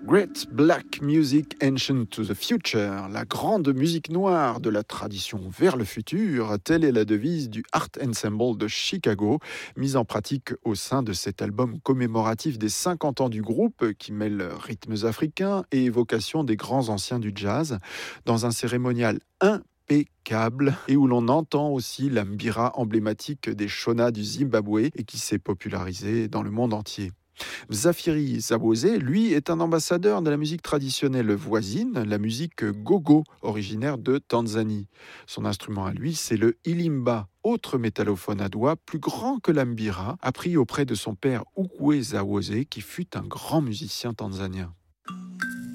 Great Black Music Ancient to the Future, la grande musique noire de la tradition vers le futur, telle est la devise du Art Ensemble de Chicago, mise en pratique au sein de cet album commémoratif des 50 ans du groupe qui mêle rythmes africains et évocations des grands anciens du jazz, dans un cérémonial impeccable et où l'on entend aussi la mbira emblématique des Shona du Zimbabwe et qui s'est popularisée dans le monde entier. Mzafiri Zawose, lui, est un ambassadeur de la musique traditionnelle voisine, la musique gogo, originaire de Tanzanie. Son instrument à lui, c'est le ilimba, autre métallophone à doigts plus grand que l'ambira, appris auprès de son père Ukwe Zawose, qui fut un grand musicien tanzanien.